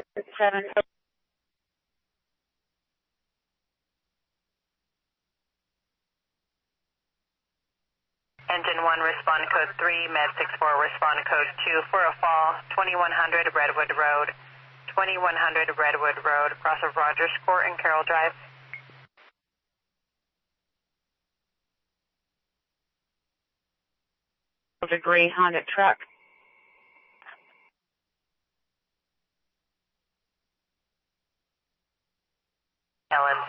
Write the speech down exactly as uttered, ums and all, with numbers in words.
seven. Engine one, respond code three, Med six four, respond code two for a fall, twenty-one hundred Redwood Road, twenty-one hundred Redwood Road, cross of Rogers Court and Carroll Drive. The gray Honda truck. L M